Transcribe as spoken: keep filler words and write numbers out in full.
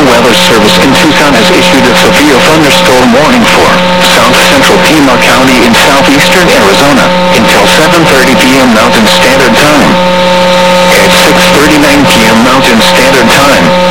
Weather Service in Tucson has issued a severe thunderstorm warning for south central Pima County in southeastern Arizona until seven thirty p m Mountain Standard Time. At six thirty-nine p m Mountain Standard Time,